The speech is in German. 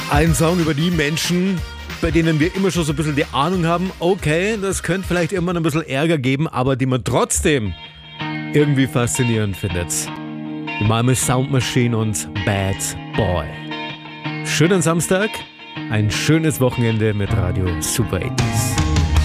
Ein Song über die Menschen, bei denen wir immer schon so ein bisschen die Ahnung haben, okay, das könnte vielleicht immer ein bisschen Ärger geben, aber die man trotzdem irgendwie faszinierend findet. Die Malmö Sound Machine und Bad Boy. Schönen Samstag, ein schönes Wochenende mit Radio Super 80s.